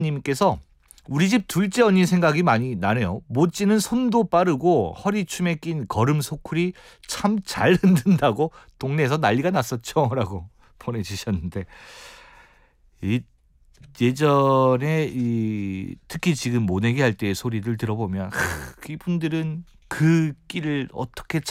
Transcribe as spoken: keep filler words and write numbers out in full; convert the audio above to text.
님께서 우리 집 둘째 언니 생각이 많이 나네요. 못지는 손도 빠르고 허리춤에 낀 걸음 소쿠리 참 잘 흔든다고 동네에서 난리가 났었죠. 라고 보내주셨는데 이 예전에 이 특히 지금 모내기 할 때의 소리를 들어보면 하, 이분들은 그 끼를 어떻게